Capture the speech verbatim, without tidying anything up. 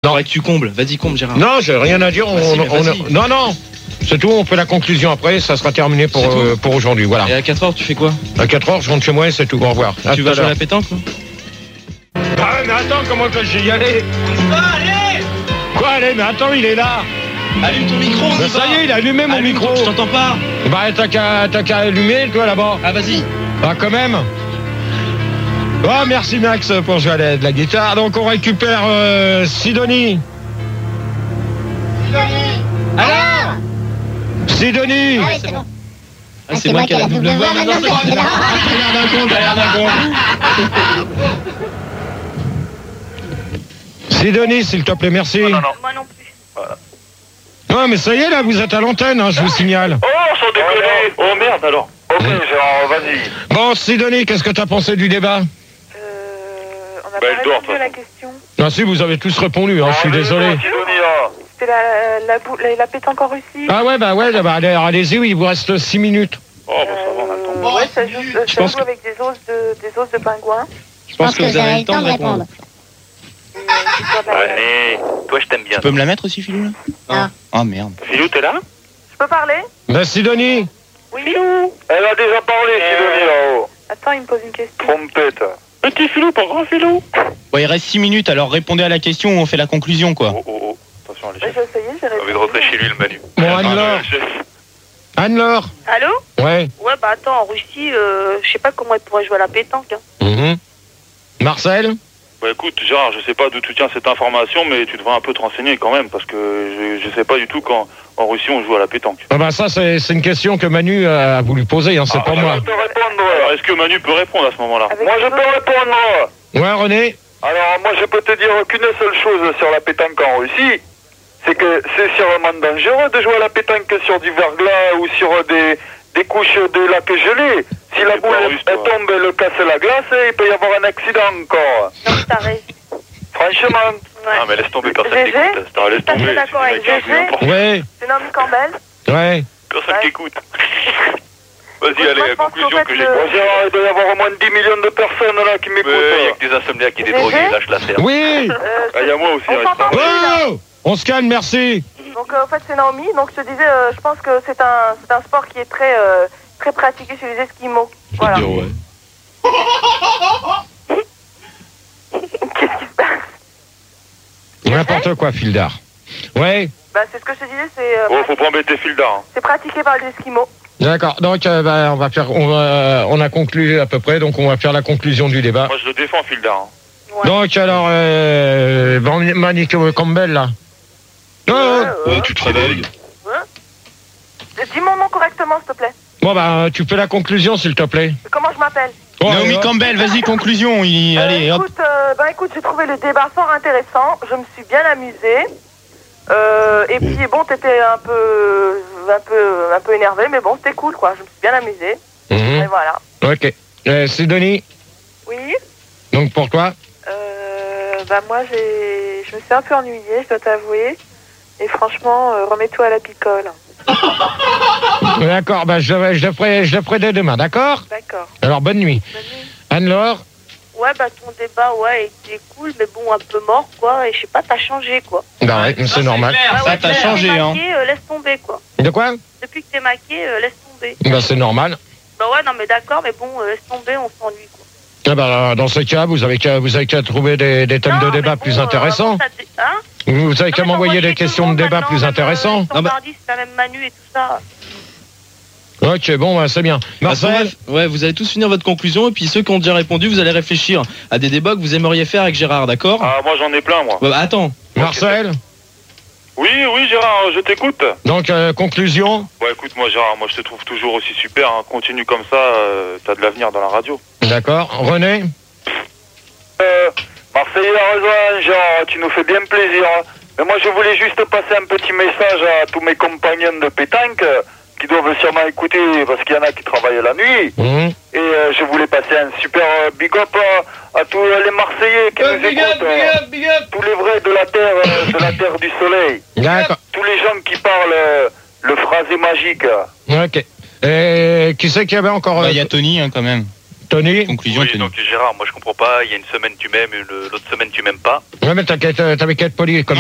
Faudrait que tu combles. Vas-y, comble, Gérard. Non, j'ai rien à dire. On, Vas-y, on, vas-y. on, non, non. C'est tout, on fait la conclusion après, ça sera terminé pour, euh, pour aujourd'hui. Voilà. Et à quatre heures, tu fais quoi? À quatre heures, je rentre chez moi et c'est tout. Au revoir. À Tu tout vas à jouer à l'heure. la pétanque, quoi? Ah, mais attends, comment que je vais y aller? Allez! Quoi, allez, mais attends, il est là. Allume ton micro, on y Ben, va. ça y est, il a allumé mon Allume, micro. Je t'entends pas. Bah, t'as qu'à, t'as qu'à allumer, toi, là-bas. Ah, vas-y. Ah, quand même. Oh, merci Max pour jouer à la, de la guitare. Donc, on récupère euh, Sidonie. Alors Sidonie. Ah oui, c'est bon. Ah, c'est moi qui ai la double voix maintenant. maintenant, c'est là. T'as l'air d'un con, t'as l'air d'un con. Sidonie, s'il te plaît, merci. Non, non, non. Moi non plus. Non, mais ça y est, là, vous êtes à l'antenne, hein, je vous signale. Oh, sans déconner. Oh, merde, alors. Ok, Gérard, vas-y. Bon, Sidonie, qu'est-ce que t'as pensé du débat? Euh, on n'a Bah, elle pas dort, répondu de à la toute question. Ah si, vous avez tous répondu, hein, je suis désolé. Sidonie, là. C'était la, la, bou- la, la pétanque en Russie. Ah ouais, bah ouais, bah, allez, allez-y, oui, il vous reste six minutes. Oh, bah, ça va, on a le temps. Euh, ouais, ça joue, ça pense joue que- avec des os de, des os de pingouin. Je pense que vous avez le temps de répondre. Et, euh, l'histoire de la- Allez, toi, je t'aime bien. Tu peux me la mettre aussi, Philou, là? Ah. Oh, merde. Philou, t'es là? Je peux parler? Bah, Sidonie, Oui. Elle a déjà parlé, Sidonie, là-haut. Attends, il me pose une question. Trompette. Petit Philou, pas grand Philou. Bon, il reste six minutes, alors répondez à la question ou on fait la conclusion, quoi. Oh, oh, oh. Attention, les Ouais, chefs. j'ai essayé, j'ai J'ai envie répondu. de rentrer chez lui, le Manu. bon, Anne-Laure, Ah, chef. Anne-Laure, Allô? ouais. Ouais, bah attends, en Russie, euh, je sais pas comment elle pourrait jouer à la pétanque. Hein. Mhm. Marcel, Bah écoute, Gérard, je sais pas d'où tu tiens cette information, mais tu devrais un peu te renseigner quand même, parce que je, je sais pas du tout quand en Russie on joue à la pétanque. ah bah ça, c'est c'est une question que Manu a voulu poser, hein, c'est Ah, pas je moi. peux répondre. Alors, est-ce que Manu peut répondre à ce moment-là? Avec Moi, je les peux autres- répondre. Ouais, René, Alors, moi, je peux te dire qu'une seule chose sur la pétanque en Russie, c'est que c'est sûrement dangereux de jouer à la pétanque sur du verglas ou sur des, des couches de lac gelé. Si la C'est boule pas elle, russe, elle toi. tombe, elle casse la glace, il peut y avoir un accident encore. Non, mais t'as raison. Franchement. Ouais. Ah, mais laisse tomber, personne G G, t'écoute. Laisse tout à fait tomber. d'accord C'est avec des mecs qui G G. ont n'importe- ouais, C'est Naomi Campbell. ouais. Personne Ouais. t'écoute. Vas-y, Moi, allez, je la pense conclusion qu'en fait, que j'ai. le- Bon, Gérard, il doit y avoir au moins dix millions de personnes là qui m'écoutent. Il y a que des insomniaques et des G G. drogués, lâche l'affaire. Oui. Euh, Ah, il y a moi aussi, on reste s'entend pas. plus, là. Oh, on se calme, merci. Donc euh, en fait c'est Naomi, donc je te disais, euh, je pense que c'est un, c'est un sport qui est très, euh, très pratiqué chez les Esquimaux. Voilà. Qu'est-ce qui se passe? N'importe quoi, Fildar. Ouais, Bah c'est ce que je te disais, c'est, euh, Oh, faut pas embêter Fildar. Hein. c'est pratiqué par les Esquimaux. d'accord. Donc, euh, bah, on va faire, on va, on a conclu à peu près, donc on va faire la conclusion du débat. Moi, je le défends, Fildar. Hein. Ouais. Donc, alors, euh, Manny Campbell, là. Non, Ouais, ouais. tu te réveilles. Dis mon nom correctement s'il te plaît. bon, bah, tu fais la conclusion, s'il te plaît. Comment je m'appelle? Oh, Naomi euh, Campbell, vas-y, conclusion. Il... Euh, Allez, hop. écoute, euh, ben écoute, j'ai trouvé le débat fort intéressant. Je me suis bien amusée. Euh, et puis bon, t'étais un peu, un peu, un peu énervé, mais bon, c'était cool, quoi. Je me suis bien amusée. mhm. Et voilà. Ok. Euh, Sidonie, Oui. donc pour toi. Euh, bah moi, j'ai, je me suis un peu ennuyée, je dois t'avouer. Et franchement, euh, remets-toi à la picole. D'accord, bah, je, je le ferai, je le ferai dès demain, d'accord? D'accord. Alors, bonne nuit. Bonne nuit. Anne-Laure, Ouais, bah ton débat, ouais, était cool, mais bon, un peu mort, quoi. Et je sais pas, t'as changé, quoi. bah ouais, c'est normal. Ah Ça, ouais, t'as depuis que changé, t'es hein. maqué, euh, laisse tomber, quoi. De quoi? Depuis que t'es maqué, euh, laisse tomber. Bah, c'est normal. Bah ouais, non, mais d'accord, mais bon, euh, laisse tomber, on s'ennuie, quoi. Ah bah, dans ce cas, vous avez qu'à, vous avez qu'à trouver des, des thèmes Non, de mais débat bon, plus euh, intéressants. avant, ça dé- hein Vous avez qu'à Non, mais m'envoyer t'envoyais des tout le questions de monde débat maintenant, plus même, intéressantes. euh, Standardiste, c'est la même Manu et tout ça. Ok, bon, bah, c'est bien. Parce que, Marcel, bref, ouais, vous allez tous finir votre conclusion et puis ceux qui ont déjà répondu, vous allez réfléchir à des débats que vous aimeriez faire avec Gérard, d'accord? Ah, moi, j'en ai plein, moi. Bah, bah, attends. Marcel, Oui, oui, Gérard, je t'écoute. donc, euh, conclusion. Bon, écoute, moi, Gérard, moi, je te trouve toujours aussi super. Hein. Continue comme ça, euh, t'as de l'avenir dans la radio. D'accord. René, Euh, Marseillais a raison, Gérard, tu nous fais bien plaisir. Mais moi, je voulais juste passer un petit message à tous mes compagnons de pétanque euh, qui doivent sûrement écouter parce qu'il y en a qui travaillent la nuit. mhm. Et euh, je voulais passer un super euh, big up à, à tous les Marseillais qui nous écoutent. euh, tous les vrais de la terre, euh, de la terre du soleil. D'accord. Tous les gens qui parlent euh, le phrasé magique. Ok. Et qui c'est qu'il y avait encore? Bah, euh, il y a Tony, hein, quand même. Tony. Conclusion, Oui, Tony. donc Gérard, moi je comprends pas. Il y a une semaine tu m'aimes, et le- l'autre semaine tu m'aimes pas. Ouais, mais t'inquiète, euh, t'avais qu'à être poli comme